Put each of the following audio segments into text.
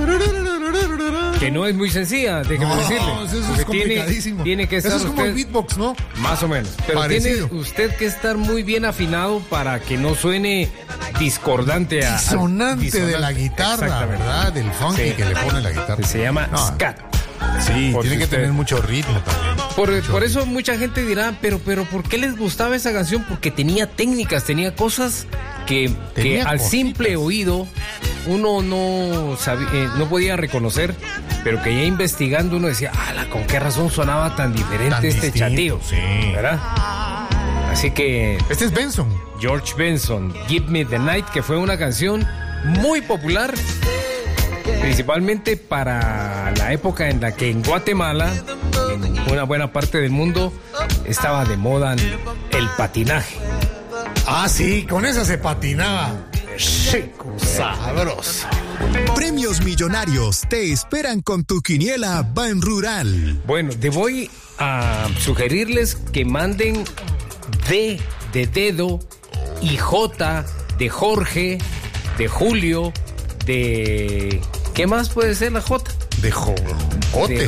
Que no es muy sencilla, déjeme decirle. Eso es complicadísimo. Tiene que estar eso es como usted, el beatbox, ¿no? más o menos. Pero parecido. Tiene usted que estar muy bien afinado para que no suene discordante. Disonante de la guitarra, ¿verdad? Del funky que le pone la guitarra. Se llama scat. Sí, tiene que tener mucho ritmo también. Por eso mucha gente dirá, pero ¿por qué les gustaba esa canción? Porque tenía técnicas, tenía cosas que al simple oído uno no podía reconocer, pero que ya investigando uno decía, ¿con qué razón sonaba tan diferente este chatío? Sí. ¿Verdad? Así que... Este es Benson. George Benson, Give Me the Night, que fue una canción muy popular, principalmente para la época en la que en Guatemala, en una buena parte del mundo, estaba de moda el patinaje. Ah, sí, con esa se patinaba. Chico, sabroso. Premios millonarios te esperan con tu quiniela Ban Rural. Bueno, te voy a sugerirles que manden D de dedo y J de Jorge, de Julio, de... ¿Qué más puede ser la J? De joder.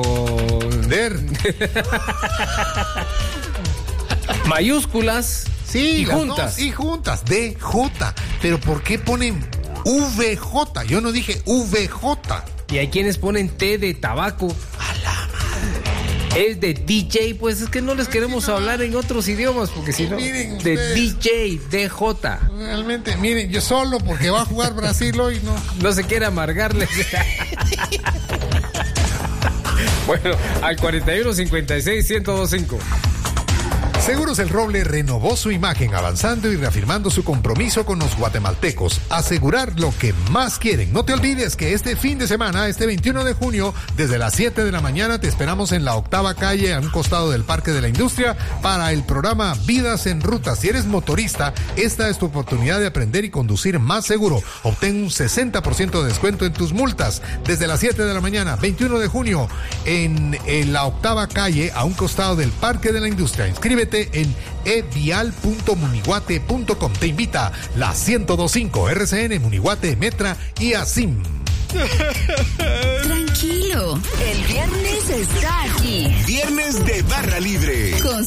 Mayúsculas. Sí, y juntas. Y juntas, DJ. Pero ¿por qué ponen VJ? Yo no dije VJ. Y hay quienes ponen T de tabaco. A la madre. Es de DJ, pues es que no les queremos hablar en otros idiomas, porque si no, Miren de ustedes. DJ, DJ. Realmente, miren, yo solo porque va a jugar Brasil hoy, no. No se quiere amargarles. Bueno, al 4156-1025. Seguros El Roble renovó su imagen, avanzando y reafirmando su compromiso con los guatemaltecos. Asegurar lo que más quieren. No te olvides que este fin de semana, este 21 de junio, desde las 7 de la mañana, te esperamos en la 8ª calle, a un costado del Parque de la Industria, para el programa Vidas en Ruta. Si eres motorista, esta es tu oportunidad de aprender y conducir más seguro. Obtén un 60% de descuento en tus multas. Desde las 7 de la mañana, 21 de junio, en la 8ª calle, a un costado del Parque de la Industria. Inscríbete en evial.muniguate.com. Te invita la 1025 RCN, Muniguate, Metra y ASIM. Tranquilo, el viernes está aquí. Viernes de Barra Libre.